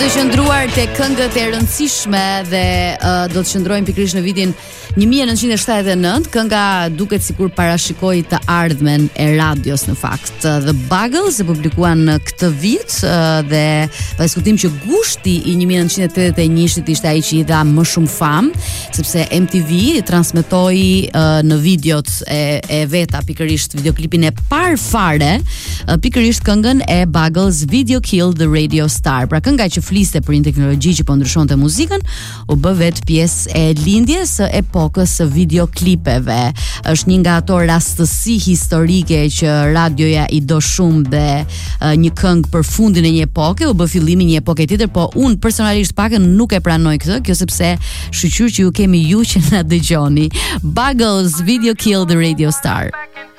të qëndruar te këngët e rëndësishme dhe do të qëndrojmë pikërisht në vitin 1979. Kënga duket sikur parashikoi të ardhmen e radios në fakt. The Buggles e publikuan këtë vit dhe pa diskutim që gushti i 1981-shit ishte ai që i dha më shumë famë, sepse MTV transmetoi në videot e veta pikërisht videoklipin e parë fare, pikërisht këngën e Buggles Video Killed the Radio Star. Pra kënga që fliste për një teknologji që po ndryshonte muzikën, u bë vetë pjesë e lindjes së epokës së videoklipeve. Është një nga ato rastësi historike që radioja i do shumë dhe një këngë për fundin e një epoke u bë fillimi një epoke tjetër, po unë personalisht pakën nuk e pranoj këtë, kjo sepse shqyr që ju kemi ju që na dëgjoni. Buggles Video Killed the Radio Star.